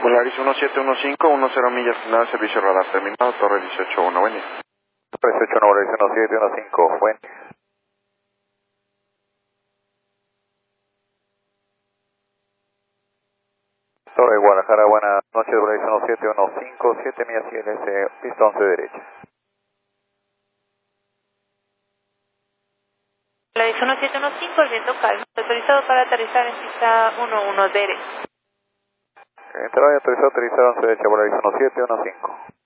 Volaris 1715, 10 millas final, servicio radar terminado, Torre 181, buen día. Torre 181, Volaris 1715, buen día. Torre Guadalajara, buenas noches, Volaris 1715, 7 millas ILS, pista 11 derecha. Volaris 1715, el viento calmo, autorizado para aterrizar en pista 11 derecha. Entrada y autorizado a aterrizar 11 derecha, Volaris 1715.